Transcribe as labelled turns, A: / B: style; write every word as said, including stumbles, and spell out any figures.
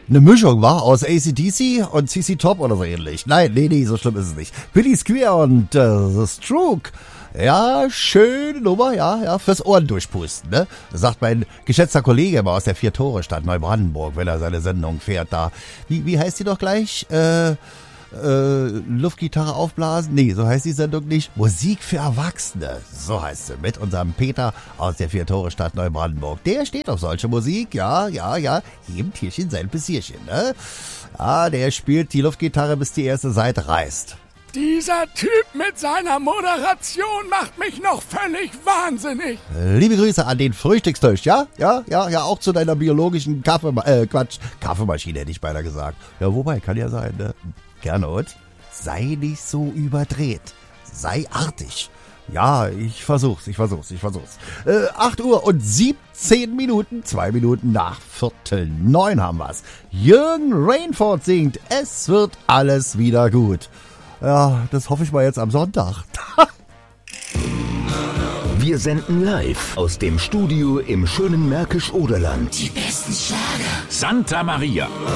A: eine Mischung war aus A C D C und C C Top oder so ähnlich. Nein, nee, nee, so schlimm ist es nicht. Billy Squire und äh, The Stroke. Ja, schöne Nummer, ja, ja, fürs Ohren durchpusten, ne? Sagt mein geschätzter Kollege immer aus der Vier-Tore-Stadt Neubrandenburg, wenn er seine Sendung fährt da. Wie, wie heißt die doch gleich? Äh, äh, Luftgitarre aufblasen? Nee, so heißt die Sendung nicht. Musik für Erwachsene, so heißt sie, mit unserem Peter aus der Vier-Tore-Stadt Neubrandenburg. Der steht auf solche Musik, ja, ja, ja, jedem Tierchen sein Pläsierchen, ne? Ah, der spielt die Luftgitarre, bis die erste Seite reißt.
B: Dieser Typ mit seiner Moderation macht mich noch völlig wahnsinnig.
A: Liebe Grüße an den Frühstückstisch, ja? Ja, ja, ja, auch zu deiner biologischen Kaffee, äh, Quatsch, Kaffeemaschine hätte ich beinahe gesagt. Ja, wobei, kann ja sein, ne? Gernot, sei nicht so überdreht. Sei artig. Ja, ich versuch's, ich versuch's, ich versuch's. Äh, acht Uhr und siebzehn Minuten, zwei Minuten nach Viertel neun haben wir's. Jürgen Rainford singt, es wird alles wieder gut. Ja, das hoffe ich mal jetzt am Sonntag.
C: Wir senden live aus dem Studio im schönen Märkisch-Oderland.
D: Die besten Schlager.
E: Santa Maria.